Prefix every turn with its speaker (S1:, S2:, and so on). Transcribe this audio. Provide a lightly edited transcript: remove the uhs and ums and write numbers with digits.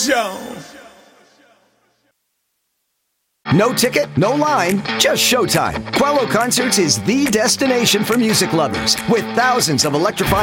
S1: Show.
S2: No ticket, no line, just showtime. Quello Concerts is the destination for music lovers with thousands of electrifying